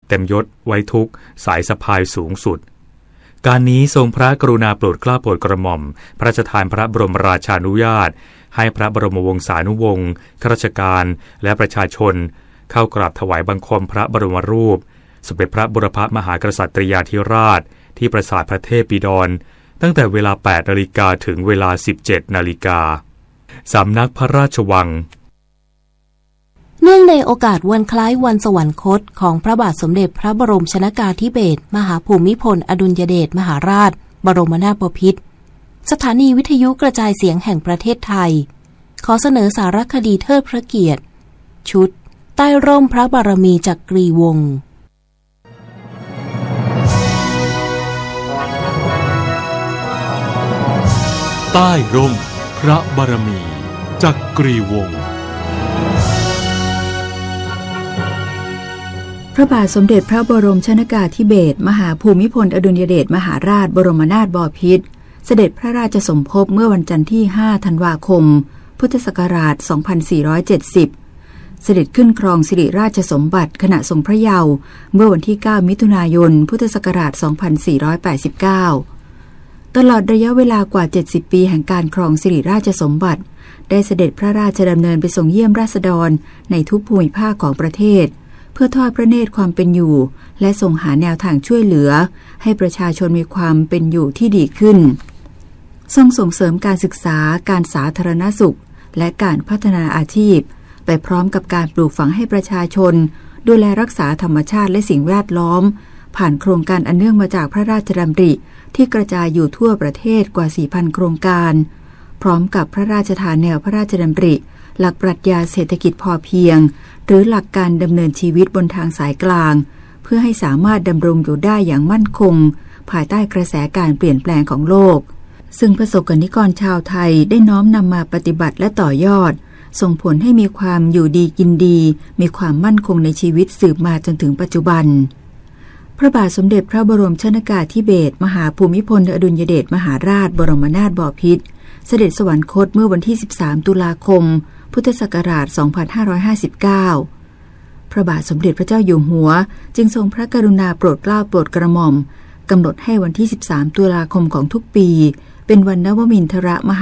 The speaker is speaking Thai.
เต็มยศไว้ทุกสายสะพายสูงสุดการนี้ทรงพระกรุณาโปรดเกล้าโปรดกระหม่อมพระราชทานพระบรมราชานุญาตให้พระบรมวงศานุวงศ์ข้าราชการและประชาชนเข้ากราบถวายบังคมพระบรมรูปสมเด็จพระบุรพมหากษัตริยาธิราชที่ปราสาทพระเทพบิดรตั้งแต่เวลา 8 นาฬิกาถึงเวลา 17 นาฬิกาสำนักพระราชวังเนื่องในโอกาสวันคล้ายวันสวรรคตของพระบาทสมเด็จพระบรมชนกาธิเบศรมหาภูมิพลอดุลยเดชมหาราชบรมนาถบพิตรสถานีวิทยุกระจายเสียงแห่งประเทศไทยขอเสนอสารคดีเทิดพระเกียรติชุดใต้ร่มพระบารมีจักรีวงศ์ใต้ร่มพระบารมีจักรีวงศ์พระบาทสมเด็จพระบรมชนกาธิเบศรมหาภูมิพลอดุลยเดชมหาราชบรมนาถบพิตรเสด็จพระราชสมภพเมื่อวันจันทร์ที่ 5 ธันวาคม พุทธศักราช 2470 เสด็จขึ้นครองสิริราชสมบัติขณะทรงพระเยาว์เมื่อวันที่ 9 มิถุนายน พุทธศักราช 2489 ตลอดระยะเวลากว่า 70 ปีแห่งการครองสิริราชสมบัติได้เสด็จพระราชดำเนินไปทรงเยี่ยมราษฎรในทุกภูมิภาคของประเทศเพื่อทอดพระเนตรความเป็นอยู่และทรงหาแนวทางช่วยเหลือให้ประชาชนมีความเป็นอยู่ที่ดีขึ้นทรงส่งเสริมการศึกษาการสาธารณสุขและการพัฒนาอาชีพไปพร้อมกับการปลูกฝังให้ประชาชนดูแลรักษาธรรมชาติและสิ่งแวดล้อมผ่านโครงการอันเนื่องมาจากพระราชดำริที่กระจายอยู่ทั่วประเทศกว่า 4,000 โครงการพร้อมกับพระราชทานแนวพระราชดำริหลักปรัชญาเศรษฐกิจพอเพียงหรือหลักการดำเนินชีวิตบนทางสายกลางเพื่อให้สามารถดำรงอยู่ได้อย่างมั่นคงภายใต้กระแสการเปลี่ยนแปลงของโลกซึ่งประสบกนิกรชาวไทยได้น้อมนำมาปฏิบัติและต่อยอดส่งผลให้มีความอยู่ดีกินดีมีความมั่นคงในชีวิตสืบมาจนถึงปัจจุบันพระบาทสมเด็จพระบรมชนกาธิเบศรมหาภูมิพลอดุลยเดชมหาราชบรมนาถบพิตรเสด็จสวรรคตเมื่อวันที่ 13 ตุลาคมพุทธศักราช 2559 พระบาทสมเด็จพระเจ้าอยู่หัวจึงทรงพระกรุณาโปรดเกล้าโปรดกระหม่อมกำหนดให้วันที่ 13 ตุลาคมของทุกปีเป็นวันนวมินทรมหา